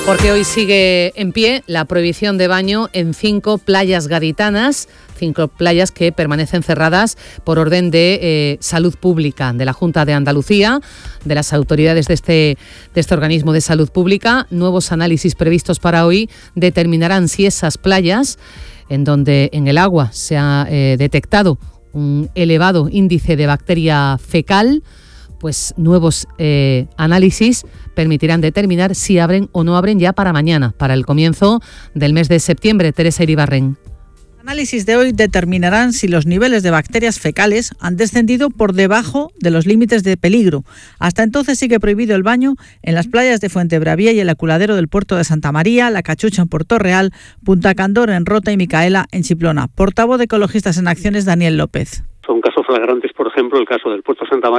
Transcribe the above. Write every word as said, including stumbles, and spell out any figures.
Porque hoy sigue en pie la prohibición de baño en cinco playas gaditanas, cinco playas que permanecen cerradas por orden de eh, salud pública de la Junta de Andalucía, de las autoridades de este, de este organismo de salud pública. Nuevos análisis previstos para hoy determinarán si esas playas, en donde en el agua se ha eh, detectado un elevado índice de bacteria fecal, pues nuevos eh, análisis permitirán determinar si abren o no abren ya para mañana, para el comienzo del mes de septiembre. Teresa Iribarren. Los análisis de hoy determinarán si los niveles de bacterias fecales han descendido por debajo de los límites de peligro. Hasta entonces sigue prohibido el baño en las playas de Fuentebravía y el aculadero del puerto de Santa María, La Cachucha en Puerto Real, Punta Candor en Rota y Micaela en Chiplona. Portavoz de Ecologistas en Acción es Daniel López. Son casos flagrantes, por ejemplo, el caso del puerto de Santa María,